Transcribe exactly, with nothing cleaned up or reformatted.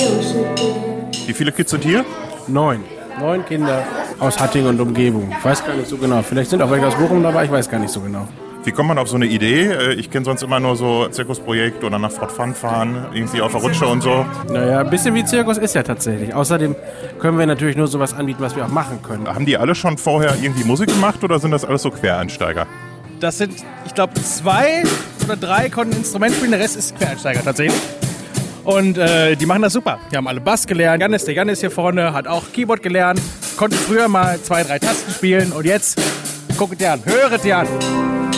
Wie viele Kids sind hier? Neun. Neun Kinder aus Hattingen und Umgebung. Ich weiß gar nicht so genau. Vielleicht sind auch welche aus Bochum dabei, ich weiß gar nicht so genau. Wie kommt man auf so eine Idee? Ich kenne sonst immer nur so Zirkusprojekt oder nach Fort Fun fahren, irgendwie auf der Rutsche und so. Naja, ein bisschen wie Zirkus ist ja tatsächlich. Außerdem können wir natürlich nur sowas anbieten, was wir auch machen können. Haben die alle schon vorher irgendwie Musik gemacht oder sind das alles so Quereinsteiger? Das sind, ich glaube, zwei oder drei konnten ein Instrument spielen, der Rest ist Quereinsteiger tatsächlich. Und äh, die machen das super. Die haben alle Bass gelernt. Jannis, der Jannis hier vorne, hat auch Keyboard gelernt. Konnte früher mal zwei, drei Tasten spielen. Und jetzt, guckt ihr an, höret ihr an.